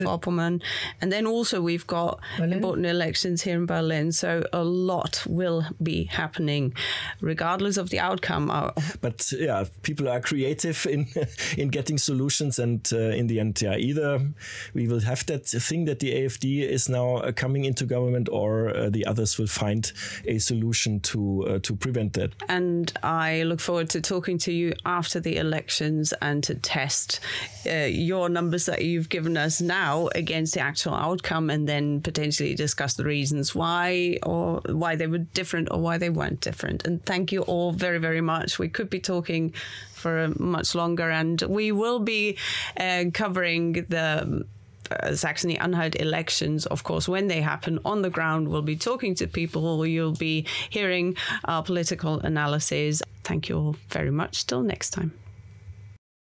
Vorpommern. And then also we've got important elections here in Berlin. So a lot will be happening regardless of the outcome. But yeah, people are creative in getting solutions. And in the end, yeah, either we will have that thing that the AfD is now coming into government, or the others will find a solution to prevent that. And I look forward to talking to you after the elections and to test your numbers that you've given us now against the actual outcome, and then potentially discuss the reasons why, or why they were different or why they weren't different. And thank you all very, very much. We could be talking for much longer, and we will be covering the Saxony-Anhalt elections, of course, when they happen on the ground. We'll be talking to people. You'll be hearing our political analysis. Thank you all very much. Till next time.